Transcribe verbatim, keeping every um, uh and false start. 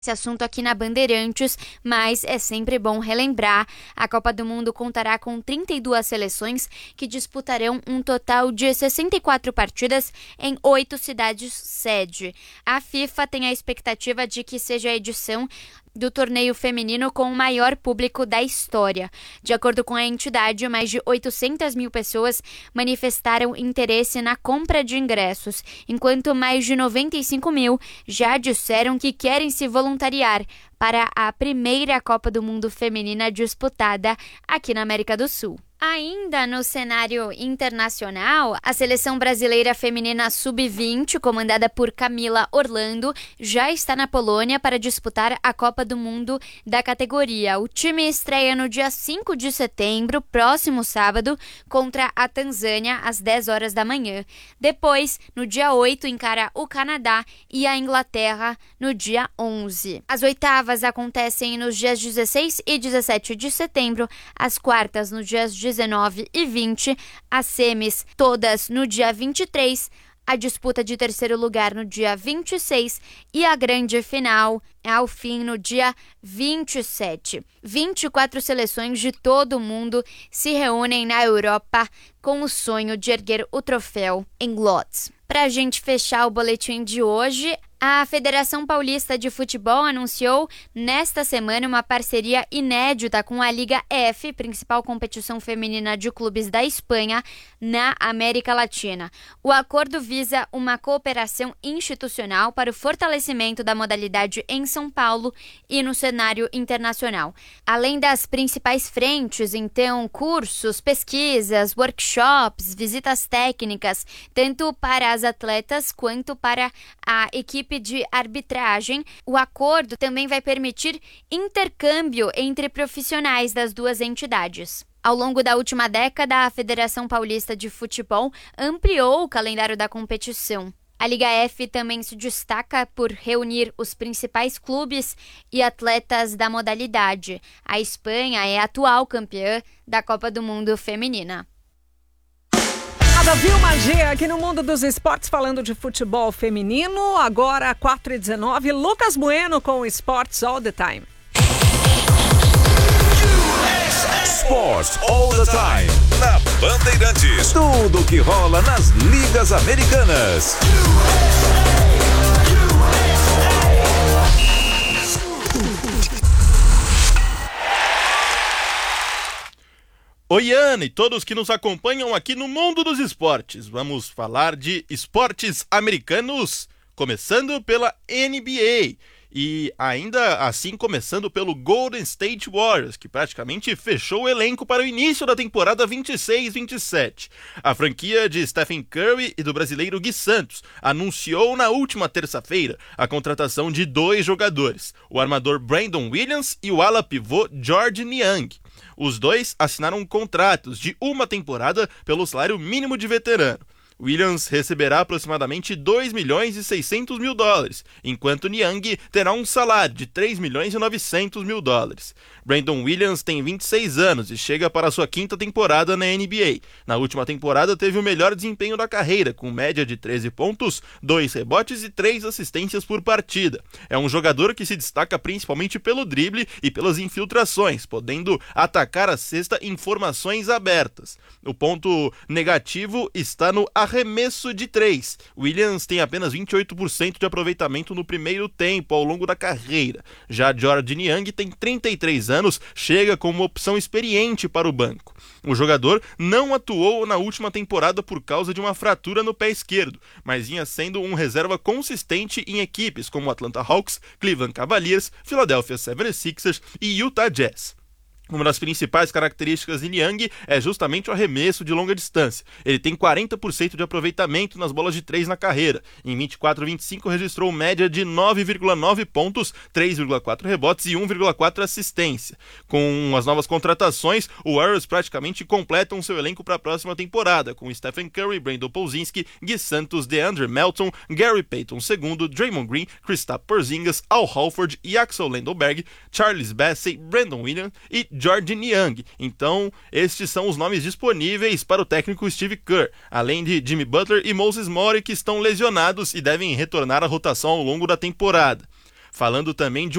esse assunto aqui na Bandeirantes, mas é sempre bom relembrar. A Copa do Mundo contará com trinta e duas seleções que disputarão um total de sessenta e quatro partidas em oito cidades sede. A FIFA tem a expectativa de que seja a edição do torneio feminino com o maior público da história. De acordo com a entidade, mais de oitocentas mil pessoas manifestaram interesse na compra de ingressos, enquanto mais de noventa e cinco mil já disseram que querem se voluntariar para a primeira Copa do Mundo feminina disputada aqui na América do Sul. Ainda no cenário internacional, a seleção brasileira feminina sub vinte, comandada por Camila Orlando, já está na Polônia para disputar a Copa do Mundo da categoria. O time estreia no dia cinco de setembro, próximo sábado, contra a Tanzânia, às dez horas da manhã. Depois, no dia oito, encara o Canadá e a Inglaterra no dia onze. As oitavas acontecem nos dias dezesseis e dezessete de setembro, as quartas nos dias dezenove e vinte, as semis todas no dia vinte e três, a disputa de terceiro lugar no dia vinte e seis e a grande final ao fim no dia vinte e sete. vinte e quatro seleções de todo o mundo se reúnem na Europa com o sonho de erguer o troféu em Lodz. Para a gente fechar o boletim de hoje, a Federação Paulista de Futebol anunciou nesta semana uma parceria inédita com a Liga F, principal competição feminina de clubes da Espanha na América Latina. O acordo visa uma cooperação institucional para o fortalecimento da modalidade em São Paulo e no cenário internacional. Além das principais frentes, então, cursos, pesquisas, workshops, visitas técnicas, tanto para as atletas quanto para a equipe de arbitragem, o acordo também vai permitir intercâmbio entre profissionais das duas entidades. Ao longo da última década, a Federação Paulista de Futebol ampliou o calendário da competição. A Liga F também se destaca por reunir os principais clubes e atletas da modalidade. A Espanha é a atual campeã da Copa do Mundo feminina. A Vilma G aqui no Mundo dos Esportes falando de futebol feminino. Agora quatro e dezenove, Lucas Bueno com Sports All the Time. Sports All the Time na Bandeirantes. Tudo que rola nas ligas americanas. Oi, Ana, e todos que nos acompanham aqui no Mundo dos Esportes. Vamos falar de esportes americanos, começando pela N B A. E ainda assim começando pelo Golden State Warriors, que praticamente fechou o elenco para o início da temporada vinte e seis vinte e sete. A franquia de Stephen Curry e do brasileiro Gui Santos anunciou na última terça-feira a contratação de dois jogadores, o armador Brandon Williams e o ala pivô Georges Niang. Os dois assinaram contratos de uma temporada pelo salário mínimo de veterano. Williams receberá aproximadamente dois milhões e seiscentos mil dólares, enquanto Niang terá um salário de três milhões e novecentos mil dólares. Brandon Williams tem vinte e seis anos e chega para sua quinta temporada na N B A. Na última temporada teve o melhor desempenho da carreira, com média de treze pontos, dois rebotes e três assistências por partida. É um jogador que se destaca principalmente pelo drible e pelas infiltrações, podendo atacar a cesta em formações abertas. O ponto negativo está no arremesso de três. Williams tem apenas vinte e oito por cento de aproveitamento no primeiro tempo ao longo da carreira. Já Georges Niang tem trinta e três anos, chega como uma opção experiente para o banco. O jogador não atuou na última temporada por causa de uma fratura no pé esquerdo, mas vinha sendo um reserva consistente em equipes como Atlanta Hawks, Cleveland Cavaliers, Philadelphia setenta e seis ers e Utah Jazz. Uma das principais características de Niang é justamente o arremesso de longa distância. Ele tem quarenta por cento de aproveitamento nas bolas de três na carreira. Em vinte e quatro vinte e cinco registrou média de nove vírgula nove pontos, três vírgula quatro rebotes e um vírgula quatro assistência. Com as novas contratações, o Warriors praticamente completam seu elenco para a próxima temporada, com Stephen Curry, Brandon Pozinski, Gui Santos, DeAndre Melton, Gary Payton segundo, Draymond Green, Kristaps Porzingis, Al Horford e Axel Lendelberg, Charles Bassey, Brandon Williams e Georges Niang. Então, estes são os nomes disponíveis para o técnico Steve Kerr, além de Jimmy Butler e Moses Moody, que estão lesionados e devem retornar à rotação ao longo da temporada. falando também de